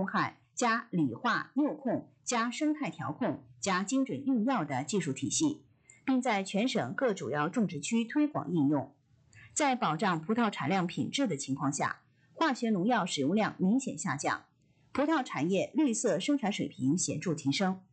害加理化诱控加生态调控加精准用药的技术体系，并在全省各主要种植区推广应用。在保障葡萄产量品质的情况下，化学农药使用量明显下降，葡萄产业绿色生产水平显著提升。